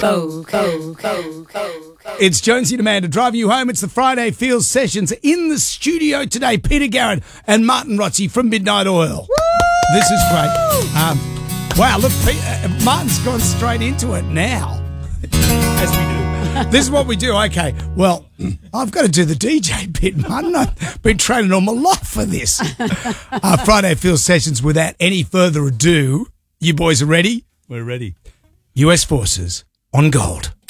It's Jonesy the Man to drive you home. It's the Friday Field Sessions. In the studio today, Peter Garrett and Martin Rotzi from Midnight Oil. Woo! This is great. Wow, look, Martin's gone straight into it now, as we do. This is what we do. Okay, well, I've got to do the DJ bit, Martin. I've been training all my life for this. Friday Field Sessions, without any further ado, you boys are ready? We're ready. US Forces on gold.